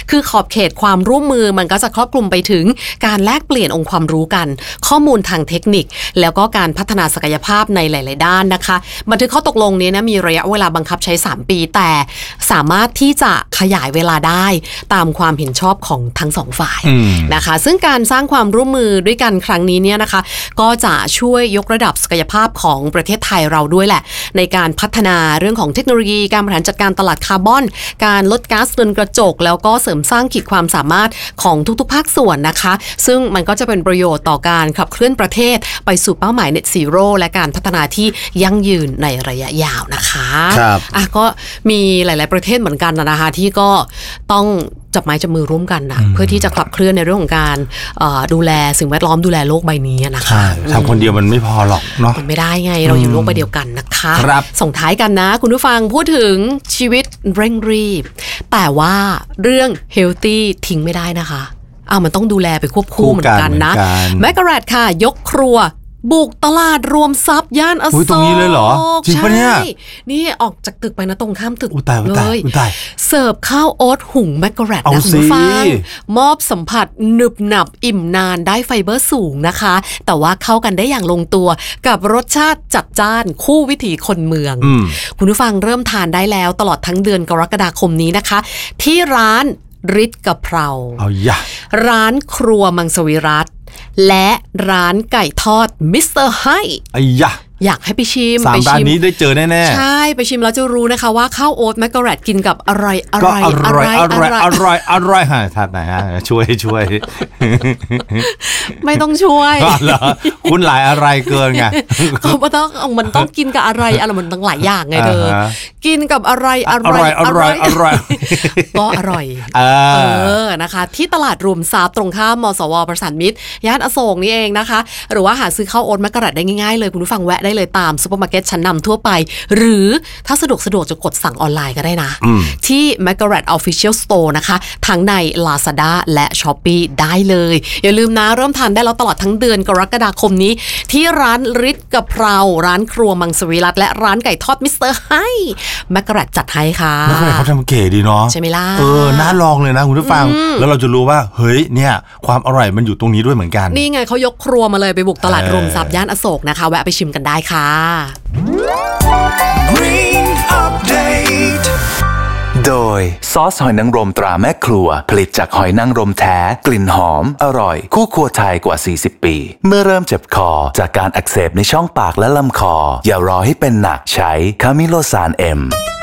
คือขอบเขตความร่วมมือมันก็จะครอบคลุมไปถึงการแลกเปลี่ยนองค์ความรู้กันข้อมูลทางเทคนิคแล้วก็การพัฒนาศักยภาพในหลายๆด้านนะคะบันทึกข้อตกลงนี้นะมีระยะเวลาบังคับใช้3ปีแต่สามารถที่จะขยายเวลาได้ตามความเห็นชอบของทั้งสองฝ่ายนะคะซึ่งการสร้างความร่วมมือด้วยกันครั้งนี้เนี่ยนะคะก็จะช่วยยกระดับศักยภาพของประเทศไทยเราด้วยแหละในการพัฒนาเรื่องของเทคโนโลยีการบริหารจัดการตลาดคาร์บอนการลดก๊าซเรือนกระจกแล้วก็เสริมสร้างขีดความสามารถของทุกๆภาคส่วนนะคะซึ่งมันก็จะเป็นประโยชน์ต่อการขับเคลื่อนประเทศไปสู่เป้าหมาย Net Zero และการพัฒนาที่ยั่งยืนในระยะยาวนะคะครับก็มีหลายๆประเทศเหมือนกันนะคะที่ก็ต้องจับไม้จับมือร่วมกันนะเพื่อที่จะขับเคลื่อนในเรื่องของการดูแลสิ่งแวดล้อมดูแลโลกใบนี้นะคะทำคนเดียวมันไม่พอหรอกเนาะมันไม่ได้ไงเราอยู่โลกใบเดียวกันนะคะครับส่งท้ายกันนะคุณผู้ฟังพูดถึงชีวิตเร่งรีบแต่ว่าเรื่อง healthy ทิ้งไม่ได้นะคะมันต้องดูแลไปควบคู่เหมือนกันนะแมกกาเรตค่ะยกครัวบุกตลาดรวมทรัพย์ย่านอโศกตรงนี้เลยเหรอจริงปะเนี่ยนี่ออกจากตึกไปนะตรงข้ามตึกเลยเสิร์ฟข้าวโอ๊ตหุงแมกกาเรตนะคุณฟังมอบสัมผัสหนึบหนับอิ่มนานได้ไฟเบอร์สูงนะคะแต่ว่าเข้ากันได้อย่างลงตัวกับรสชาติจัดจ้านคู่วิถีคนเมืองคุณผู้ฟังเริ่มทานได้แล้วตลอดทั้งเดือนกรกฎาคมนี้นะคะที่ร้านฤทธิ์กะเพราร้านครัวมังสวิรัติและร้านไก่ทอดมิสเตอร์ไฮอยากให้ไปชิม 3ร้านนี้ได้เจอแน่ๆใช่ไปชิมแล้วจะรู้นะคะว่าข้าวโอ๊ตแมกกาเรตกินกับอะไรฮะทัดไหนฮะช่วยไม่ต้องช่วยเหรอคุณหลายอะไรเกินไงก็มันต้องกินกับอะไรมันต้องหลายอย่างไงเธอกินกับอะไรก็อร่อยนะคะที่ตลาดรวมทรัพย์ตรงข้ามมสว.ประสานมิตรย่านอโศกนี่เองนะคะหรือว่าหาซื้อข้าวโอ๊ตแมกกาเรตได้ง่ายๆเลยคุณผู้ฟังแวะได้เลยตามซุปเปอร์มาร์เก็ตชั้นนำทั่วไปหรือถ้าสะดวกจะกดสั่งออนไลน์ก็ได้นะที่ Margaret Official Store นะคะทั้งใน Lazada และ Shopee ได้เลยอย่าลืมนะเริ่มทานได้แล้วตลอดทั้งเดือนกรกฎาคมนี้ที่ร้านฤทธิ์กะเพราร้านครัวมังสวิรัติและร้านไก่ทอดมิสเตอร์ไฮMargaret จัดให้ค่ะ Margaret เขาทำเก๋ดีเนาะใช่ไหมล่ะน่าลองเลยนะคุณผู้ฟังแล้วเราจะรู้ว่าเฮ้ยเนี่ยความอร่อยมันอยู่ตรงนี้ด้วยเหมือนกันนี่ไงเขายกครัวมาเลยไปบุกตลาดรวมทรัพย์ย่านอโศกนะคะแวะไปชิมกันได้ค่ะ Green Update โดยซอสหอยนางรมตราแม่ครัวผลิตจากหอยนางรมแท้กลิ่นหอมอร่อยคู่ครัวไทยกว่า40ปีเมื่อเริ่มเจ็บคอจากการอักเสบในช่องปากและลำคออย่ารอให้เป็นหนักใช้คามิโลซานเอ็ม